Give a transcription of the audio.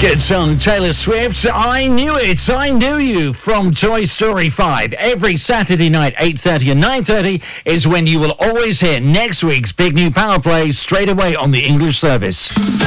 Good song, Taylor Swift. I Knew It, I Knew You from Toy Story 5. Every Saturday night, 8:30 and 9:30 is when you will always hear next week's big new Power Play straight away on the English service.